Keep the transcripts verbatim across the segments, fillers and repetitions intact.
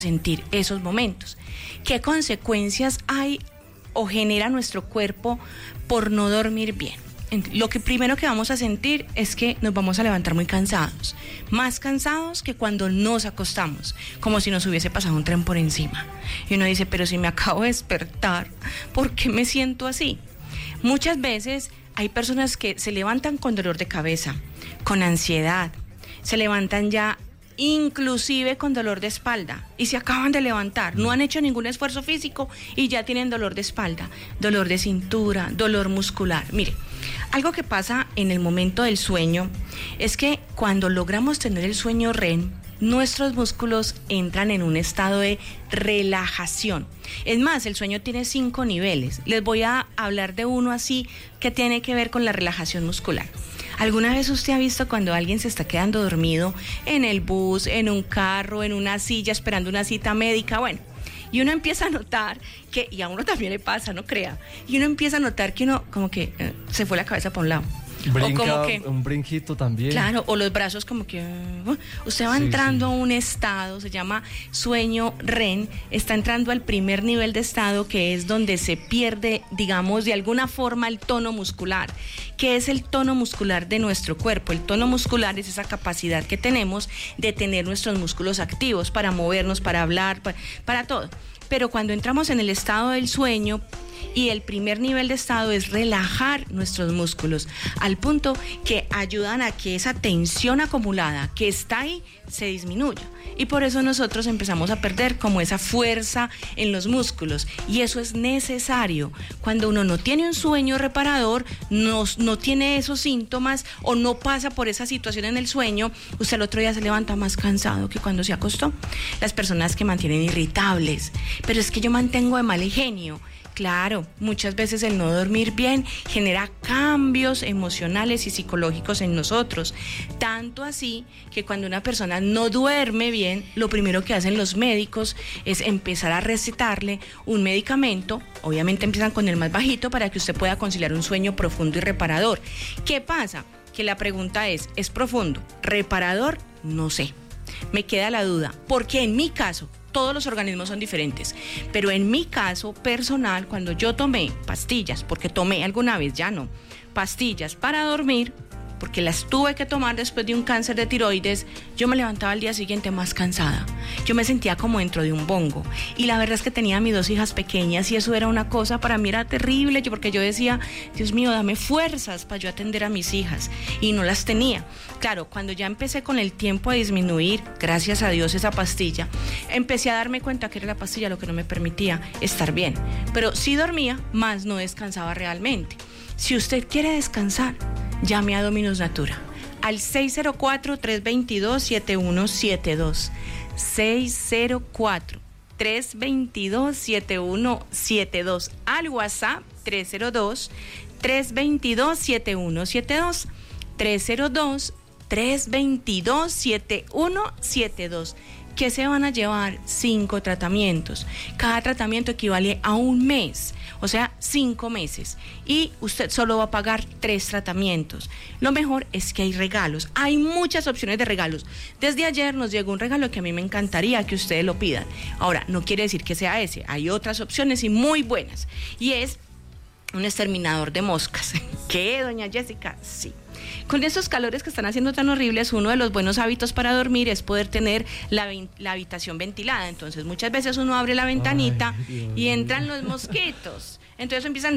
sentir esos momentos. ¿Qué consecuencias hay o genera nuestro cuerpo por no dormir bien? Lo que primero que vamos a sentir es que nos vamos a levantar muy cansados, más cansados que cuando nos acostamos, como si nos hubiese pasado un tren por encima. Y uno dice, pero si me acabo de despertar, ¿por qué me siento así? Muchas veces hay personas que se levantan con dolor de cabeza, con ansiedad, se levantan ya inclusive con dolor de espalda y se acaban de levantar, no han hecho ningún esfuerzo físico y ya tienen dolor de espalda, dolor de cintura, dolor muscular. Mire, algo que pasa en el momento del sueño es que cuando logramos tener el sueño R E M, nuestros músculos entran en un estado de relajación. Es más, el sueño tiene cinco niveles. Les voy a hablar de uno así que tiene que ver con la relajación muscular. ¿Alguna vez usted ha visto cuando alguien se está quedando dormido en el bus, en un carro, en una silla, esperando una cita médica? Bueno, y uno empieza a notar que, y a uno también le pasa, no crea, y uno empieza a notar que uno como que eh, se fue la cabeza para un lado. Brinca, o como que, un brinquito también. Claro, o los brazos como que... Uh, usted va sí, entrando sí. a un estado, se llama sueño R E M, está entrando al primer nivel de estado, que es donde se pierde, digamos, de alguna forma el tono muscular. ¿Qué es el tono muscular de nuestro cuerpo? El tono muscular es esa capacidad que tenemos de tener nuestros músculos activos para movernos, para hablar, para, para todo. Pero cuando entramos en el estado del sueño, y el primer nivel de estado es relajar nuestros músculos al punto que ayudan a que esa tensión acumulada que está ahí se disminuya. Y por eso nosotros empezamos a perder como esa fuerza en los músculos. Y eso es necesario. Cuando uno no tiene un sueño reparador, no, no tiene esos síntomas o no pasa por esa situación en el sueño, usted el otro día se levanta más cansado que cuando se acostó. Las personas que mantienen irritables. Pero es que yo mantengo de mal genio. Claro, muchas veces el no dormir bien genera cambios emocionales y psicológicos en nosotros. Tanto así que cuando una persona no duerme bien, lo primero que hacen los médicos es empezar a recetarle un medicamento. Obviamente empiezan con el más bajito para que usted pueda conciliar un sueño profundo y reparador. ¿Qué pasa? Que la pregunta es, ¿es profundo? ¿Reparador? No sé. Me queda la duda, porque en mi caso, todos los organismos son diferentes, pero en mi caso personal, cuando yo tomé pastillas, porque tomé alguna vez, ya no, pastillas para dormir, porque las tuve que tomar después de un cáncer de tiroides, yo me levantaba al día siguiente más cansada. Yo me sentía como dentro de un bongo. Y la verdad es que tenía a mis dos hijas pequeñas y eso era una cosa, para mí era terrible, porque yo decía, Dios mío, dame fuerzas para yo atender a mis hijas. Y no las tenía. Claro, cuando ya empecé con el tiempo a disminuir, gracias a Dios, esa pastilla, empecé a darme cuenta que era la pastilla lo que no me permitía estar bien. Pero sí dormía, más no descansaba realmente. Si usted quiere descansar, llame a Dominus Natura al seis cero cuatro, tres dos dos, siete uno siete dos. seis cero cuatro, tres dos dos, siete uno siete dos. Al WhatsApp tres cero dos, tres dos dos, siete uno siete dos. tres cero dos, tres dos dos, siete uno siete dos. ¿Qué se van a llevar? Cinco tratamientos. Cada tratamiento equivale a un mes, o sea, cinco meses. Y usted solo va a pagar tres tratamientos. Lo mejor es que hay regalos. Hay muchas opciones de regalos. Desde ayer nos llegó un regalo que a mí me encantaría que ustedes lo pidan. Ahora, no quiere decir que sea ese. Hay otras opciones y muy buenas. Y es un exterminador de moscas. ¿Qué, doña Jessica? Sí. Con estos calores que están haciendo tan horribles, uno de los buenos hábitos para dormir es poder tener la, la habitación ventilada. Entonces muchas veces uno abre la ventanita Ay, y entran los mosquitos. Entonces empiezan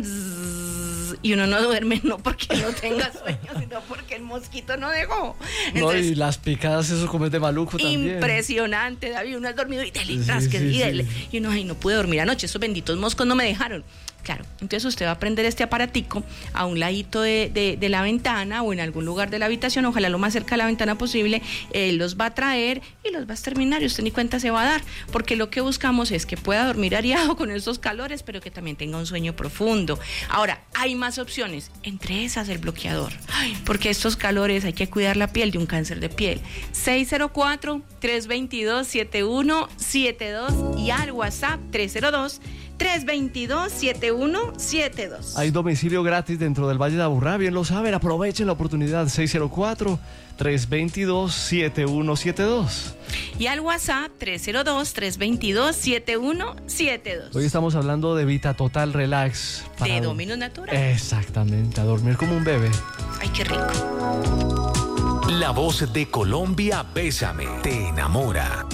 zzz, y uno no duerme, no porque no tenga sueño, sino porque el mosquito no dejó. Entonces, no, y las picadas, eso como es de maluco también. Impresionante, David, uno ha dormido y dele, tras, sí, que sí, y dele. Sí. Y uno, ay, no pude dormir anoche, esos benditos moscos no me dejaron. Claro, entonces usted va a prender este aparatico a un ladito de, de, de la ventana o en algún lugar de la habitación, ojalá lo más cerca de la ventana posible, él los va a traer y los va a exterminar y usted ni cuenta se va a dar, porque lo que buscamos es que pueda dormir areado con estos calores, pero que también tenga un sueño profundo. Ahora, hay más opciones, entre esas el bloqueador, Ay, porque estos calores hay que cuidar la piel de un cáncer de piel. seis cero cuatro, tres dos dos, siete uno siete dos y al WhatsApp tres cero dos, tres dos dos, siete uno siete dos. Hay domicilio gratis dentro del Valle de Aburrá, bien lo saben, aprovechen la oportunidad. Seis cero cuatro, tres dos dos, siete uno siete dos. Y al WhatsApp tres cero dos, tres dos dos, siete uno siete dos. Hoy estamos hablando de Vita Total Relax. De Dominus Natural. Exactamente, a dormir como un bebé. Ay, qué rico. La voz de Colombia, Bésame, te enamora.